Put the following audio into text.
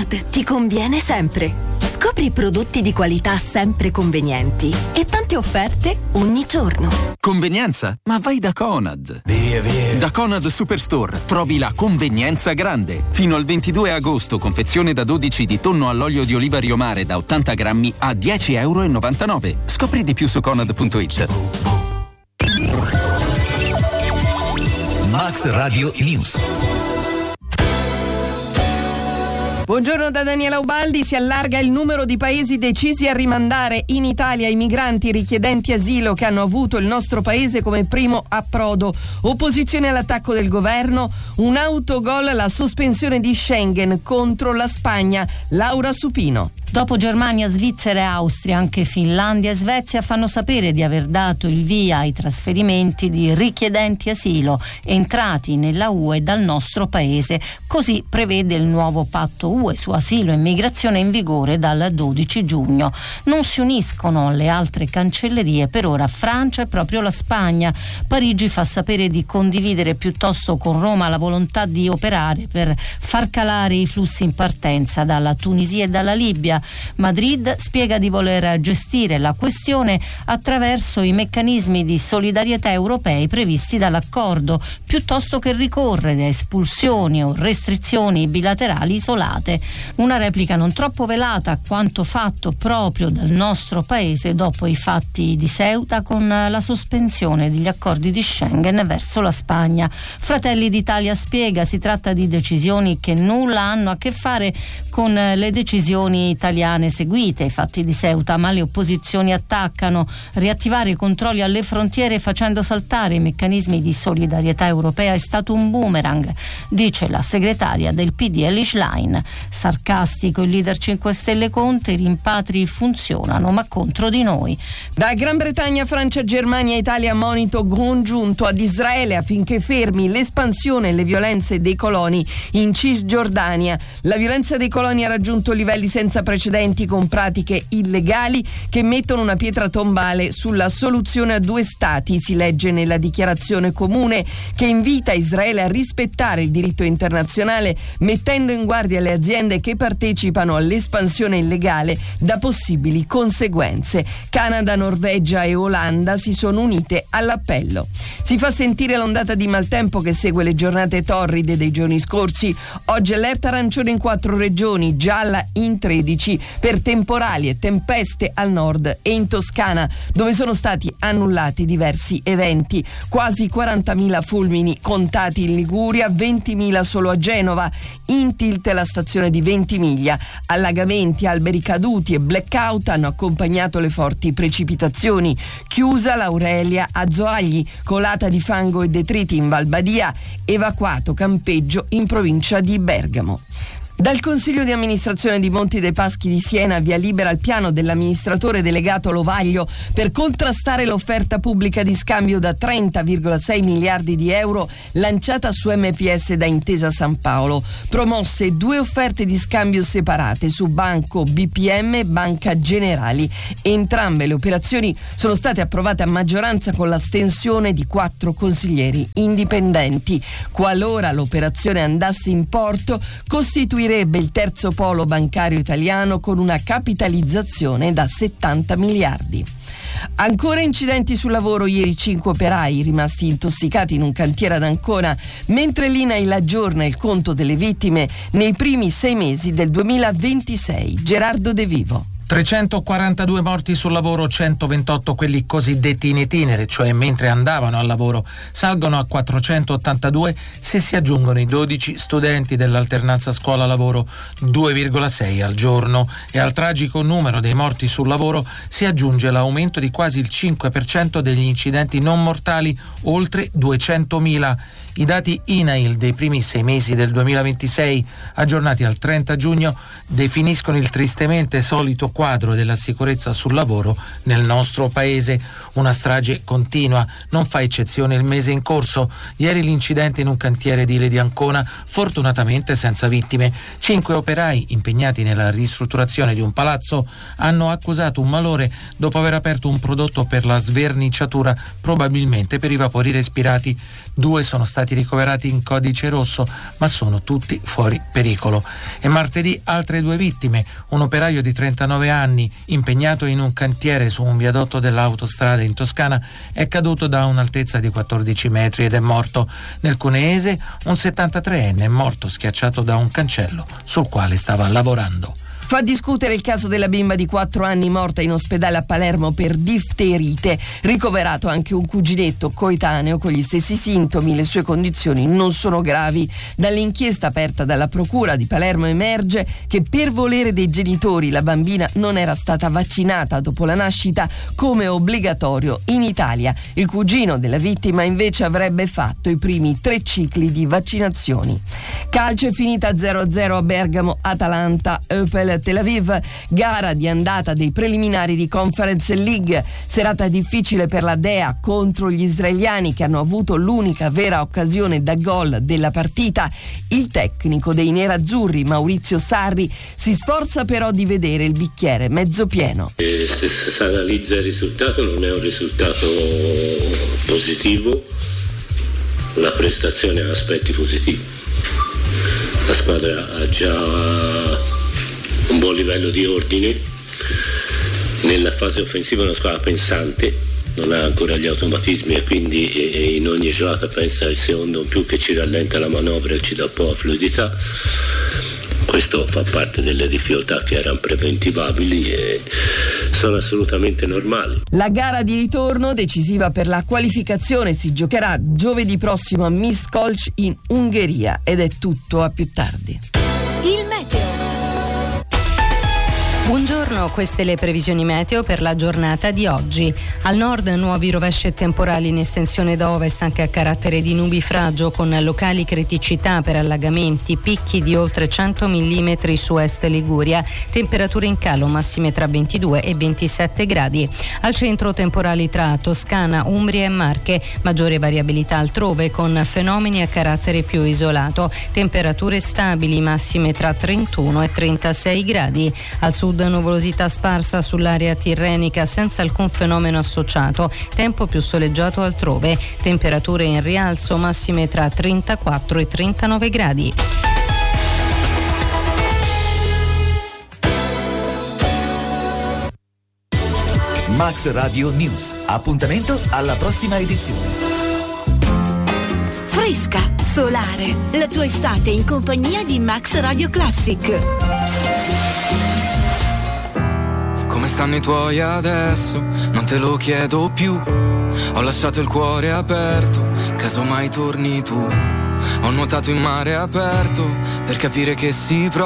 Conad ti conviene sempre. Scopri prodotti di qualità sempre convenienti e tante offerte ogni giorno. Convenienza? Ma vai da Conad. Via. Da Conad Superstore trovi la convenienza grande. Fino al 22 agosto confezione da 12 di tonno all'olio di oliva Rio Mare da 80 grammi a €10,99. Scopri di più su conad.it. Max Radio News. Buongiorno da Daniela Ubaldi. Si allarga il numero di paesi decisi a rimandare in Italia i migranti richiedenti asilo che hanno avuto il nostro paese come primo approdo. Opposizione all'attacco del governo, un autogol, la sospensione di Schengen contro la Spagna. Laura Supino. Dopo Germania, Svizzera e Austria, anche Finlandia e Svezia fanno sapere di aver dato il via ai trasferimenti di richiedenti asilo entrati nella UE dal nostro paese. Così prevede il nuovo patto UE su asilo e migrazione in vigore dal 12 giugno. Non si uniscono le altre cancellerie, per ora Francia e proprio la Spagna. Parigi fa sapere di condividere piuttosto con Roma la volontà di operare per far calare i flussi in partenza dalla Tunisia e dalla Libia. Madrid spiega di voler gestire la questione attraverso i meccanismi di solidarietà europei previsti dall'accordo, piuttosto che ricorrere a espulsioni o restrizioni bilaterali isolate. Una replica non troppo velata a quanto fatto proprio dal nostro paese dopo i fatti di Ceuta con la sospensione degli accordi di Schengen verso la Spagna. Fratelli d'Italia spiega si tratta di decisioni che nulla hanno a che fare con le decisioni italiane seguite ai fatti di Ceuta, ma le opposizioni attaccano. Riattivare i controlli alle frontiere facendo saltare i meccanismi di solidarietà europea è stato un boomerang, dice la segretaria del PD Elly Schlein. Sarcastico il leader 5 Stelle Conte, i rimpatri funzionano ma contro di noi. Da Gran Bretagna, Francia, Germania e Italia monito congiunto ad Israele affinché fermi l'espansione e le violenze dei coloni in Cisgiordania. La violenza dei coloni ha raggiunto livelli senza precedenti con pratiche illegali che mettono una pietra tombale sulla soluzione a due stati, si legge nella dichiarazione comune che invita Israele a rispettare il diritto internazionale, mettendo in guardia le aziende che partecipano all'espansione illegale da possibili conseguenze. Canada, Norvegia e Olanda si sono unite all'appello. Si fa sentire l'ondata di maltempo che segue le giornate torride dei giorni scorsi. Oggi allerta arancione in 4 regioni, gialla in 13 per temporali e tempeste al nord e in Toscana, dove sono stati annullati diversi eventi. Quasi 40.000 fulmini contati in Liguria, 20.000 solo a Genova. In tilt la stazione di Ventimiglia. Allagamenti, alberi caduti e blackout hanno accompagnato le forti precipitazioni. Chiusa l'Aurelia a Zoagli, colata di fango e detriti in Val Badia, evacuato campeggio in provincia di Bergamo. Dal Consiglio di amministrazione di Monti dei Paschi di Siena via libera al piano dell'amministratore delegato Lovaglio per contrastare l'offerta pubblica di scambio da 30,6 miliardi di euro lanciata su MPS da Intesa San Paolo. Promosse 2 offerte di scambio separate su Banco BPM e Banca Generali. Entrambe le operazioni sono state approvate a maggioranza con l'astensione di 4 consiglieri indipendenti. Qualora l'operazione andasse in porto, costituirebbe il terzo polo bancario italiano con una capitalizzazione da 70 miliardi. Ancora incidenti sul lavoro, ieri 5 operai rimasti intossicati in un cantiere ad Ancona, mentre l'INAIL aggiorna il conto delle vittime nei primi 6 mesi del 2026. Gerardo De Vivo. 342 morti sul lavoro, 128 quelli cosiddetti in itinere, cioè mentre andavano al lavoro, salgono a 482 se si aggiungono i 12 studenti dell'alternanza scuola-lavoro, 2,6 al giorno, e al tragico numero dei morti sul lavoro si aggiunge l'aumento di quasi il 5% degli incidenti non mortali, oltre 200.000. I dati INAIL dei primi 6 mesi del 2026, aggiornati al 30 giugno, definiscono il tristemente solito quadro della sicurezza sul lavoro nel nostro paese. Una strage continua, non fa eccezione il mese in corso. Ieri l'incidente in un cantiere di Le di Ancona, fortunatamente senza vittime. 5 operai impegnati nella ristrutturazione di un palazzo hanno accusato un malore dopo aver aperto un prodotto per la sverniciatura, probabilmente per i vapori respirati. 2 sono stati ricoverati in codice rosso, ma sono tutti fuori pericolo. E martedì altre 2 vittime. Un operaio di 39 anni, impegnato in un cantiere su un viadotto dell'autostrada in Toscana, è caduto da un'altezza di 14 metri ed è morto. Nel Cuneese un 73enne è morto schiacciato da un cancello sul quale stava lavorando. Fa discutere il caso della bimba di 4 anni morta in ospedale a Palermo per difterite. Ricoverato anche un cuginetto coetaneo con gli stessi sintomi. Le sue condizioni non sono gravi. Dall'inchiesta aperta dalla procura di Palermo emerge che per volere dei genitori la bambina non era stata vaccinata dopo la nascita come obbligatorio in Italia. Il cugino della vittima invece avrebbe fatto i primi 3 cicli di vaccinazioni. Calcio è finita 0-0 a Bergamo, Atalanta, Opel Tel Aviv, gara di andata dei preliminari di Conference League, serata difficile per la Dea contro gli israeliani che hanno avuto l'unica vera occasione da gol della partita. Il tecnico dei nerazzurri, Maurizio Sarri, si sforza però di vedere il bicchiere mezzo pieno. Se si analizza il risultato, non è un risultato positivo, la prestazione ha aspetti positivi, la squadra ha già un buon livello di ordine, nella fase offensiva è una squadra pensante, non ha ancora gli automatismi e quindi in ogni giocata pensa al secondo in più che ci rallenta la manovra e ci dà un po' di fluidità. Questo fa parte delle difficoltà che erano preventivabili e sono assolutamente normali. La gara di ritorno, decisiva per la qualificazione, si giocherà giovedì prossimo a Miskolc in Ungheria ed è tutto, a più tardi. Il meteo. Buongiorno, queste le previsioni meteo per la giornata di oggi. Al nord nuovi rovesci e temporali in estensione da ovest anche a carattere di nubifragio con locali criticità per allagamenti, picchi di oltre 100 mm su est Liguria, temperature in calo massime tra 22 e 27 gradi. Al centro temporali tra Toscana, Umbria e Marche, maggiore variabilità altrove con fenomeni a carattere più isolato, temperature stabili massime tra 31 e 36 gradi. Al sud nuvolosità sparsa sull'area tirrenica senza alcun fenomeno associato, tempo più soleggiato altrove, temperature in rialzo massime tra 34 e 39 gradi. Max Radio News. Appuntamento alla prossima edizione. Fresca, solare, la tua estate in compagnia di Max Radio Classic. Come stanno i tuoi adesso? Non te lo chiedo più. Ho lasciato il cuore aperto, casomai torni tu. Ho nuotato in mare aperto per capire che si prova